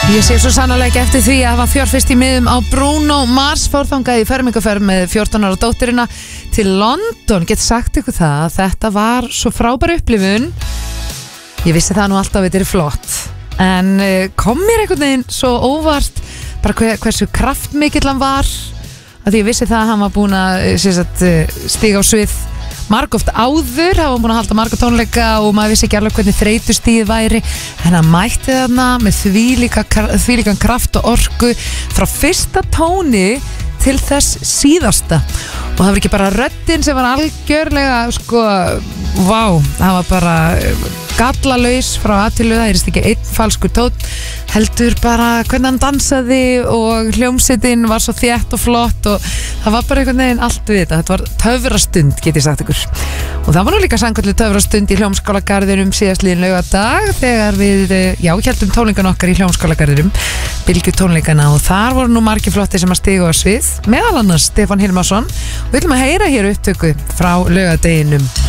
Ég sé svo sannarlega ekki eftir því að hafa fjárfest í miðum á Bruno Mars fórþangað í fermingaferð með 14 ára dótturina til London. Get sagt ykkur það að þetta var svo frábær upplifun. Ég vissi það nú alltaf að þetta er flott, en kom mér einhvern veginn svo óvart bara hversu kraftmikill hann var, að því ég vissi það að hann var búin að stíga á svið margoft áður, hafa búin að halda marga tónleika og maður vissi ekki alveg hvernig þreytustíð væri, en hann mætti þarna með þvílíkan kraft og orku frá fyrsta tóni til þess síðasta, og það var ekki bara röddin sem var algjörlega það var bara gallalaus frá aðtilu, það er ekki einn falskur tónn, heldur bara hvernig hann dansaði og hljómsveitin var svo þétt og flott og það var bara einhvern veginn allt við þetta var töfrastund, get ég sagt ykkur. Og það var nú líka sannkvæmlega töfrastund í Hljómskálagarðinum síðastliðinn laugardag þegar við, héldum tónleikan okkar í Hljómskálagarðinum, Bylgju tónleikana, og þar voru nú margir flotti sem að stiga á svið, meðal annars Stefán Hilmarsson, og við viljum að heyra hér upptöku frá laugardeginum.